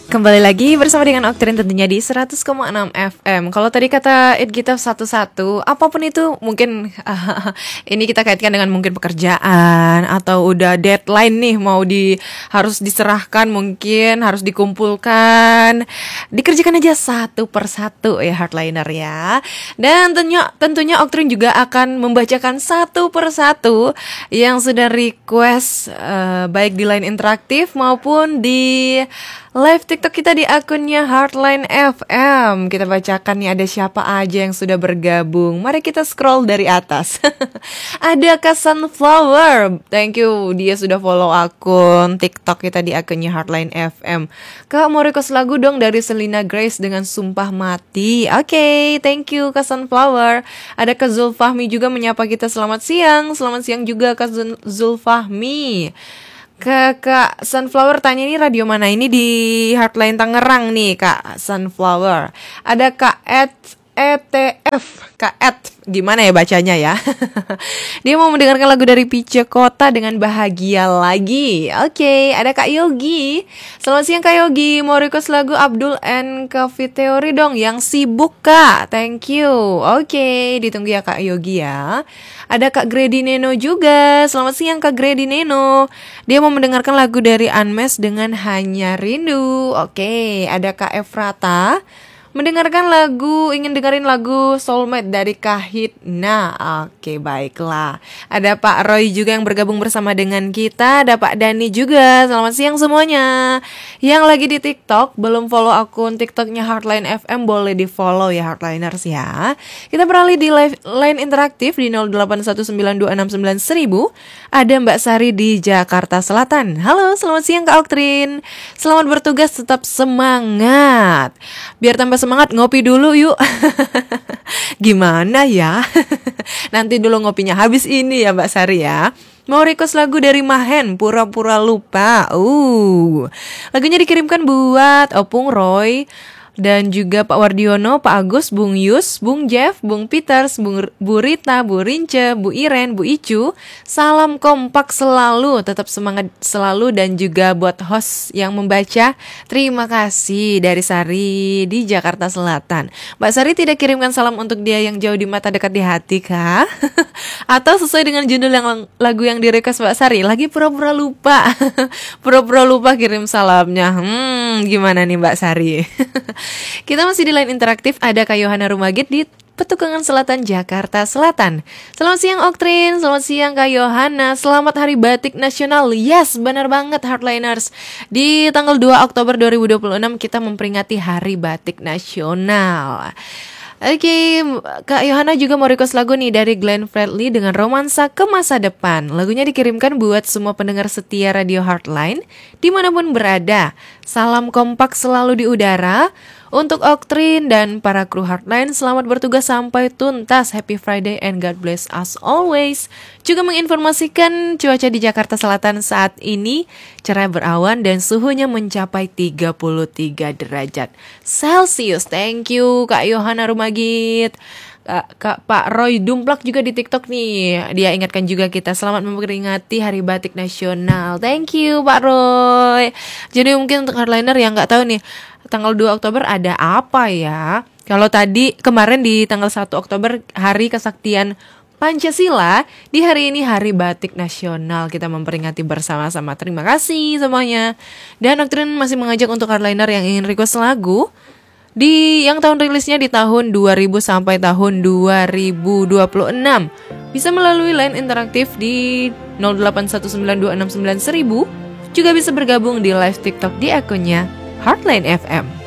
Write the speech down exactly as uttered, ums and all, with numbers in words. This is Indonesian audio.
Kembali lagi bersama dengan Oktrin tentunya di seratus koma enam F M. Kalau tadi kata It Gita satu-satu, apapun itu mungkin uh, ini kita kaitkan dengan mungkin pekerjaan atau udah deadline nih mau di harus diserahkan, mungkin harus dikumpulkan. Dikerjakan aja satu per satu ya hardliner ya. Dan tentunya tentunya Oktrin juga akan membacakan satu per satu yang sudah request uh, baik di line interaktif maupun di live TikTok kita di akunnya Heartline F M. Kita bacakan nih ada siapa aja yang sudah bergabung. Mari kita scroll dari atas. Ada Kak Sunflower. Thank you, dia sudah follow akun TikTok kita di akunnya Heartline F M. Kak, mau request lagu dong dari Selena Grace dengan Sumpah Mati. Oke, okay, thank you Kak Sunflower. Ada Kak Zulfahmi juga menyapa kita selamat siang. Selamat siang juga Kak Zulfahmi. Kak Sunflower tanya ini radio mana, ini di Heartline Tangerang nih Kak Sunflower. Ada Kak Ed E T F, Kak Ed, gimana ya bacanya ya. Dia mau mendengarkan lagu dari Pice Kota dengan Bahagia Lagi. Oke, okay, ada Kak Yogi. Selamat siang Kak Yogi, mau request lagu Abdul and Coffee Theory dong yang Sibuk Kak. Thank you. Oke, okay, ditunggu ya Kak Yogi ya. Ada Kak Grady Neno juga. Selamat siang Kak Grady Neno. Dia mau mendengarkan lagu dari Unmesh dengan Hanya Rindu. Oke, okay, ada Kak Efrata mendengarkan lagu, ingin dengerin lagu Soulmate dari Kahitna. Oke, baiklah. Ada Pak Roy juga yang bergabung bersama dengan kita. Ada Pak Dani juga. Selamat siang semuanya. Yang lagi di TikTok, belum follow akun TikToknya Heartline F M, boleh di follow ya Heartliners ya. Kita beralih di live line interaktif di nol delapan satu sembilan dua enam sembilan seribu. Ada Mbak Sari di Jakarta Selatan. Halo, selamat siang Kak Oktrin. Selamat bertugas, tetap semangat. Biar tambah semangat ngopi dulu yuk. Gimana ya? Nanti dulu ngopinya habis ini ya Mbak Sari ya. Mau request lagu dari Mahen, Pura-Pura Lupa. Uh, lagunya dikirimkan buat Opung Roy dan juga Pak Wardiono, Pak Agus, Bung Yus, Bung Jeff, Bung Peters, Bung Bu Rita, Bu Rince, Bu Iren, Bu Icu. Salam kompak selalu, tetap semangat selalu, dan juga buat host yang membaca. Terima kasih dari Sari di Jakarta Selatan. Mbak Sari tidak kirimkan salam untuk dia yang jauh di mata dekat di hati kah? Atau sesuai dengan judul yang lagu yang di-request Mbak Sari, lagi pura-pura lupa. Pura-pura lupa kirim salamnya. Hmm, gimana nih Mbak Sari? Kita masih di line interaktif. Ada Kak Yohana Rumagit di Petukangan Selatan, Jakarta Selatan. Selamat siang Oktrin, selamat siang Kak Yohana. Selamat Hari Batik Nasional. Yes, benar banget Heartliners. Di tanggal dua Oktober dua ribu dua puluh enam kita memperingati Hari Batik Nasional. Oke, okay, Kak Yohana juga mau request lagu nih dari Glenn Fredly dengan Romansa ke Masa Depan. Lagunya dikirimkan buat semua pendengar setia Radio Heartline dimanapun berada. Salam kompak selalu di udara. Untuk Oktrin dan para kru Heartline, selamat bertugas sampai tuntas. Happy Friday and God bless us always. Juga menginformasikan cuaca di Jakarta Selatan saat ini cerah berawan dan suhunya mencapai tiga puluh tiga derajat Celcius. Thank you Kak Yohana Rumagit. Kak, Kak Pak Roy Dumplak juga di TikTok nih. Dia ingatkan juga kita selamat memperingati Hari Batik Nasional. Thank you Pak Roy. Jadi mungkin untuk hardliner yang gak tahu nih, tanggal dua Oktober ada apa ya? Kalau tadi kemarin di tanggal satu Oktober Hari Kesaktian Pancasila, di hari ini Hari Batik Nasional. Kita memperingati bersama-sama. Terima kasih semuanya. Dan Oktrin masih mengajak untuk hardliner yang ingin request lagu di yang tahun rilisnya di tahun dua ribu sampai tahun dua ribu dua puluh enam. Bisa melalui line interaktif di nol delapan satu sembilan dua enam sembilan seribu. Juga bisa bergabung di live TikTok di akunnya Heartline F M.